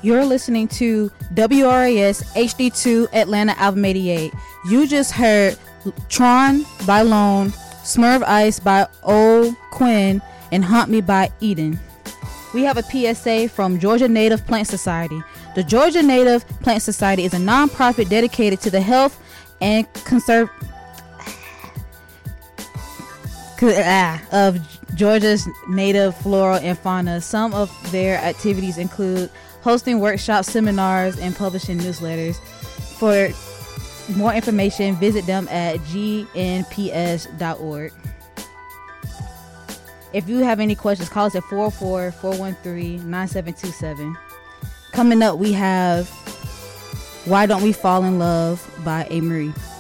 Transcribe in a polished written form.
You're listening to WRAS HD2 Atlanta Album 88. You just heard Tron by Lone, Smurf Ice by Old Quinn, and Haunt Me by Eden. We have a PSA from Georgia Native Plant Society. The Georgia Native Plant Society is a nonprofit dedicated to the health and of Georgia's native flora and fauna. Some of their activities include hosting workshops, seminars, and publishing newsletters. For more information, visit them at gnps.org. If you have any questions, call us at 404-413-9727. Coming up, we have Why Don't We Fall in Love by A. Marie.